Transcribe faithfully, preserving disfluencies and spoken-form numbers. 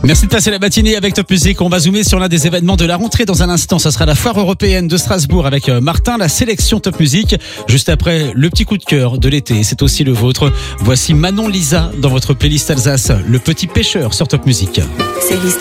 Merci de passer la matinée avec Top Music. On va zoomer sur l'un des événements de la rentrée dans un instant. Ça sera la foire européenne de Strasbourg avec Martin, la sélection Top Music. Juste après, le petit coup de cœur de l'été, c'est aussi le vôtre. Voici Manon Lisa dans votre playlist Alsace, le petit pêcheur sur Top Music. C'est l'histoire.